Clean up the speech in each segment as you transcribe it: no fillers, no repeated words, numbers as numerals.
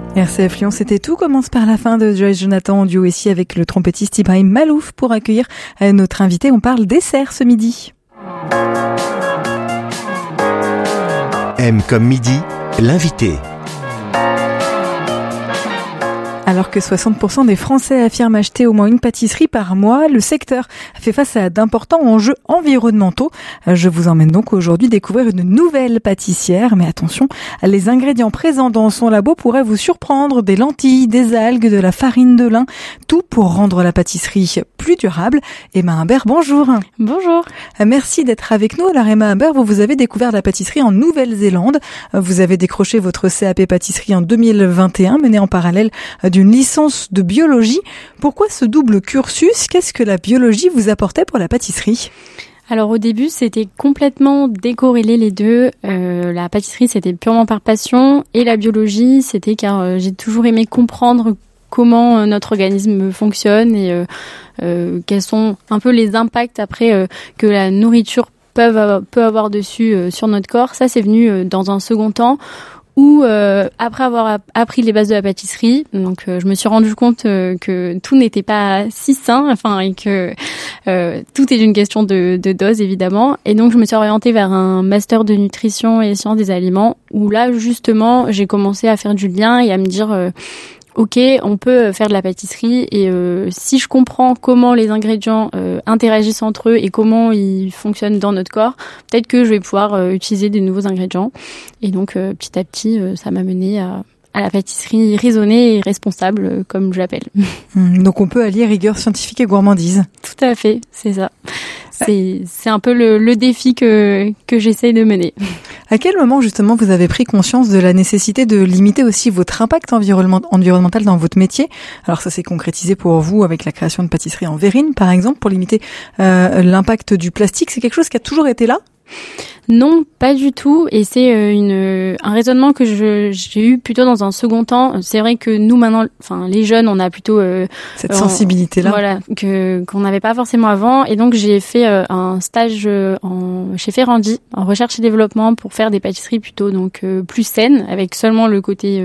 RCF Lyon, c'était tout. Commence par la fin de Joyce Jonathan en duo ici avec le trompettiste Ibrahim Malouf pour accueillir notre invité. On parle dessert ce midi. M comme midi, l'invité. Alors que 60% des Français affirment acheter au moins une pâtisserie par mois, le secteur fait face à d'importants enjeux environnementaux. Je vous emmène donc aujourd'hui découvrir une nouvelle pâtissière. Mais attention, les ingrédients présents dans son labo pourraient vous surprendre. Des lentilles, des algues, de la farine de lin, tout pour rendre la pâtisserie plus durable. Emma Humbert, bonjour. Bonjour. Merci d'être avec nous. Alors Emma Humbert, vous avez découvert la pâtisserie en Nouvelle-Zélande. Vous avez décroché votre CAP pâtisserie en 2021, mené en parallèle d'une licence de biologie. Pourquoi ce double cursus? Qu'est-ce que la biologie vous apportait pour la pâtisserie? Alors au début, c'était complètement décorrélé les deux. La pâtisserie, c'était purement par passion, et la biologie, c'était car j'ai toujours aimé comprendre comment notre organisme fonctionne et quels sont un peu les impacts après que la nourriture peut avoir dessus sur notre corps. Ça, c'est venu dans un second temps, où après avoir appris les bases de la pâtisserie, donc je me suis rendu compte que tout n'était pas si sain, et que tout est une question de dose évidemment. Et donc je me suis orientée vers un master de nutrition et sciences des aliments, où là justement j'ai commencé à faire du lien et à me dire ok, on peut faire de la pâtisserie, et si je comprends comment les ingrédients interagissent entre eux et comment ils fonctionnent dans notre corps, peut-être que je vais pouvoir utiliser des nouveaux ingrédients. Et donc petit à petit, ça m'a mené à la pâtisserie raisonnée et responsable, comme je l'appelle. Donc on peut allier rigueur scientifique et gourmandise. Tout à fait, c'est ça. C'est un peu le défi que j'essaye de mener. À quel moment justement vous avez pris conscience de la nécessité de limiter aussi votre impact environnemental dans votre métier? Alors ça s'est concrétisé pour vous avec la création de pâtisseries en verrine par exemple, pour limiter l'impact du plastique. C'est quelque chose qui a toujours été là? Non, pas du tout. Et c'est un raisonnement que j'ai eu plutôt dans un second temps. C'est vrai que nous maintenant, les jeunes, on a plutôt cette sensibilité-là. Voilà, qu'on n'avait pas forcément avant. Et donc j'ai fait un stage chez Ferrandi en recherche et développement pour faire des pâtisseries plutôt plus saines, avec seulement le côté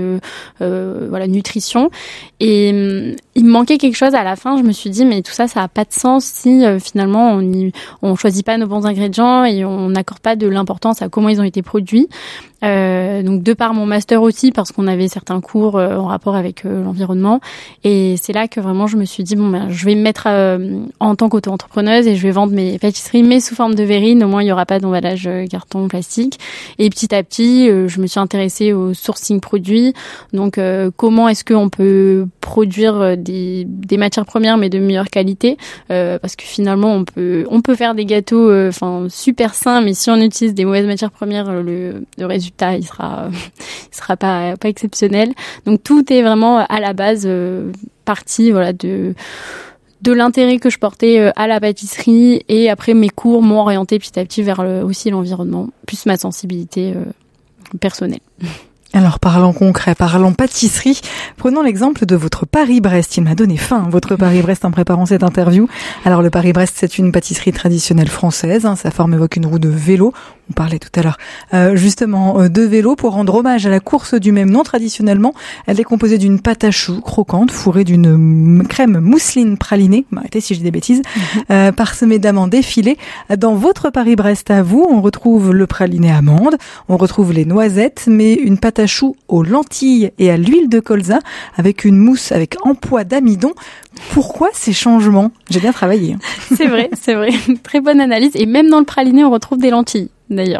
nutrition. Et il me manquait quelque chose à la fin. Je me suis dit mais tout ça a pas de sens si finalement on choisit pas nos bons ingrédients et on n'accorde pas de l'importance à comment ils ont été produits. Donc de par mon master aussi, parce qu'on avait certains cours en rapport avec l'environnement, et c'est là que vraiment je me suis dit je vais me mettre en tant qu'auto-entrepreneuse et je vais vendre mes pâtisseries mais sous forme de verrine, au moins il y aura pas d'emballage carton, plastique. Et petit à petit je me suis intéressée au sourcing produit, donc comment est-ce qu'on peut produire des matières premières mais de meilleure qualité, parce que finalement on peut faire des gâteaux super sains, mais si on utilise des mauvaises matières premières, le résultat il sera pas exceptionnel. Donc tout est vraiment à la base partie de l'intérêt que je portais à la pâtisserie, et après mes cours m'ont orienté petit à petit vers aussi l'environnement, plus ma sensibilité personnelle. Alors parlons concret, parlons pâtisserie. Prenons l'exemple de votre Paris-Brest. Il m'a donné faim, votre Paris-Brest, en préparant cette interview. Alors le Paris-Brest, c'est une pâtisserie traditionnelle française. Sa forme évoque une roue de vélo. On parlait tout à l'heure justement de vélo pour rendre hommage à la course du même nom. Traditionnellement, elle est composée d'une pâte à choux croquante fourrée d'une crème mousseline pralinée, arrêtez si j'ai des bêtises, parsemée d'amandes effilées. Dans votre Paris-Brest à vous, on retrouve le praliné amande, on retrouve les noisettes, mais une pâte à choux aux lentilles et à l'huile de colza avec une mousse avec empois d'amidon. Pourquoi ces changements? J'ai bien travaillé. C'est vrai. Très bonne analyse. Et même dans le praliné, on retrouve des lentilles, d'ailleurs.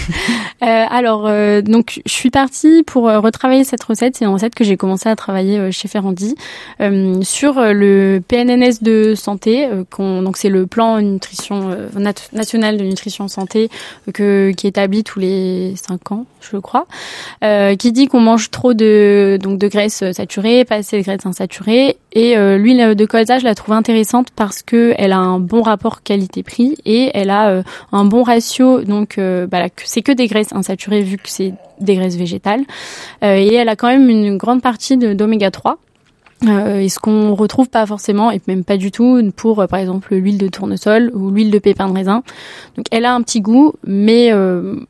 Donc je suis partie pour retravailler cette recette. C'est une recette que j'ai commencé à travailler chez Ferrandi sur le PNNS de santé. Donc c'est le plan nutrition national de nutrition santé qui est établi tous les 5 ans, je crois, qui dit qu'on mange trop de graisses saturées, pas assez de graisses insaturées. Et l'huile de colza, je la trouve intéressante parce que elle a un bon rapport qualité-prix et elle a un bon ratio. Donc c'est que des graisses insaturées vu que c'est des graisses végétales, et elle a quand même une grande partie d'oméga 3. Et ce qu'on retrouve pas forcément, et même pas du tout, pour par exemple l'huile de tournesol ou l'huile de pépins de raisin. Donc elle a un petit goût, mais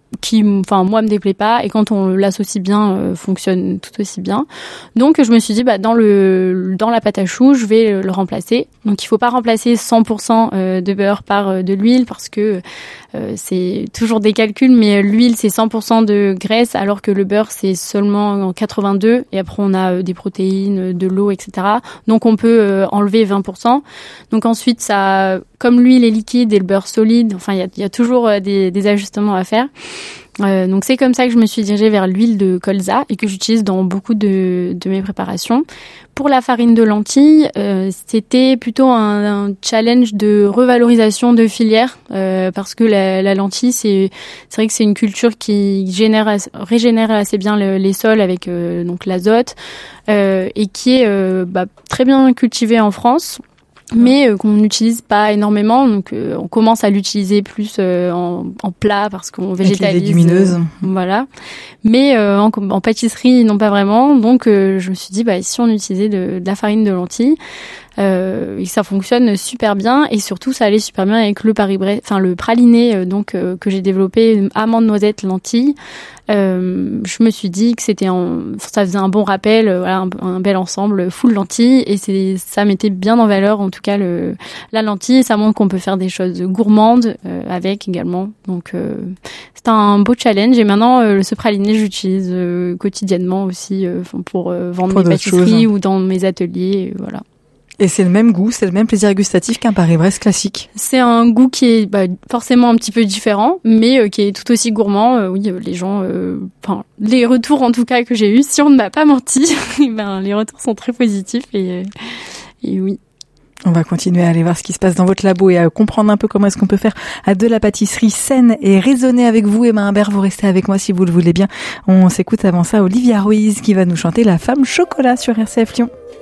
qui, enfin moi, me déplaît pas, et quand on l'associe bien, fonctionne tout aussi bien. Donc je me suis dit dans la pâte à choux, je vais le remplacer. Donc il faut pas remplacer 100% de beurre par de l'huile, parce que c'est toujours des calculs, mais l'huile c'est 100% de graisse, alors que le beurre c'est seulement en 82, et après on a des protéines, de l'eau, etc. Donc on peut enlever 20%. Donc ensuite ça, comme l'huile est liquide et le beurre solide, enfin il y a toujours des ajustements à faire. Donc c'est comme ça que je me suis dirigée vers l'huile de colza et que j'utilise dans beaucoup de mes préparations. Pour la farine de lentilles, c'était plutôt un challenge de revalorisation de filière, parce que la lentille, c'est vrai que c'est une culture qui régénère assez bien les sols avec donc l'azote, et qui est très bien cultivée en France, mais qu'on n'utilise pas énormément. Donc on commence à l'utiliser plus en plat, parce qu'on végétalise. Avec les légumineuses. Voilà. Mais en pâtisserie, non, pas vraiment. Donc je me suis dit si on utilisait de la farine de lentilles, et ça fonctionne super bien, et surtout ça allait super bien avec le le praliné que j'ai développé, amandes, noisettes, lentilles. Je me suis dit que ça faisait un bon rappel, un bel ensemble full lentilles, et ça mettait bien en valeur en tout cas la lentille. Ça montre qu'on peut faire des choses gourmandes avec également. Donc c'est un beau challenge, et maintenant ce praliné j'utilise quotidiennement aussi pour vendre mes pâtisseries ou dans mes ateliers, voilà. Et c'est le même goût, c'est le même plaisir gustatif qu'un Paris-Brest classique. C'est un goût qui est forcément un petit peu différent, mais qui est tout aussi gourmand. Oui, les gens, les retours en tout cas que j'ai eus, si on ne m'a pas menti, les retours sont très positifs, et oui. On va continuer à aller voir ce qui se passe dans votre labo et à comprendre un peu comment est-ce qu'on peut faire de la pâtisserie saine et raisonnée avec vous. Emma Humbert, vous restez avec moi si vous le voulez bien. On s'écoute avant ça Olivia Ruiz qui va nous chanter La Femme Chocolat sur RCF Lyon.